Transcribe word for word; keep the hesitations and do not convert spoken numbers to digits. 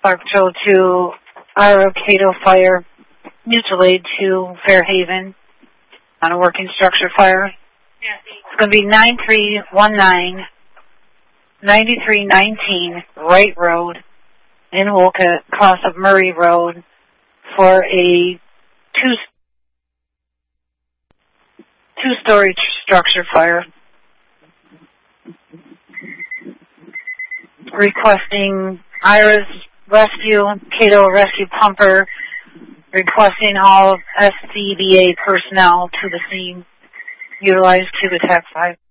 Clark Joe to Ira Cato Fire, mutual aid to Fairhaven on a working structure fire. It's going to be nine three one nine, nine three one nine Wright Road in Wolcott, cross of Murray Road, for a two, two-story structure fire. Requesting Ira's rescue, Cato rescue pumper, requesting all S C B A personnel to the scene, utilized to attack five.